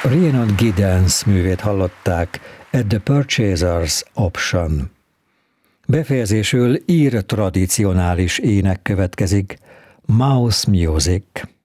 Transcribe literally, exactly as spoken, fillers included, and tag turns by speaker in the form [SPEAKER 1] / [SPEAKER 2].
[SPEAKER 1] Rhiannon Giddens művét hallották, At the Purchaser's Option. Befejezésül ír tradicionális ének következik, Mouse Music.